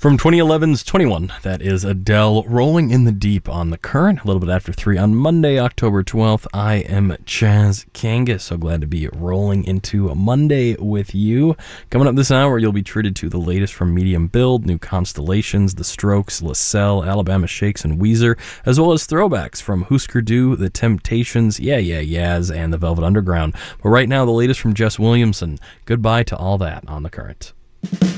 From 2011's 21, that is Adele, Rolling in the Deep on The Current, a little bit after 3 on Monday, October 12th. I am Chaz Kangas, so glad to be rolling into a Monday with you. Coming up this hour, you'll be treated to the latest from Medium Build, new Constellations, The Strokes, LaSalle, Alabama Shakes, and Weezer, as well as throwbacks from Husker Du, The Temptations, Yeah Yeah Yeahs, and The Velvet Underground. But right now, the latest from Jess Williamson. Goodbye to all that on The Current.